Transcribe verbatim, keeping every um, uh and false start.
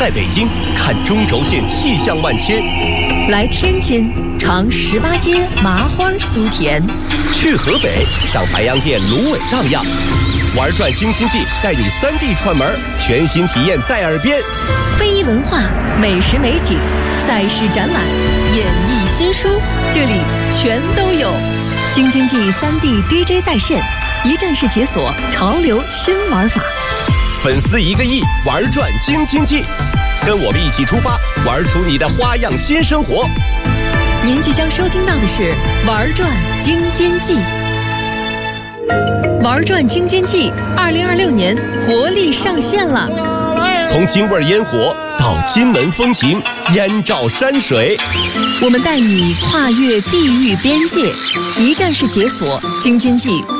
在北京看中轴线气象万千， 来天津尝十八街麻花酥甜， 去河北上白洋淀芦苇荡漾，玩转京津冀带你三 D 串门，全新体验在耳边。 非遗文化、美食美景、赛事展览、演艺新书，这里全都有。京津冀三 D D J 在线，一站式解锁潮流新玩法。 粉丝一个亿，玩转京津冀，跟我们一起出发，玩出你的花样新生活。 您即将收听到的是《玩转京津冀》。玩转京津冀二零二六年活力上线了， 从京味烟火到金门风情，燕赵山水， 我们带你跨越地域边界，一站式解锁京津冀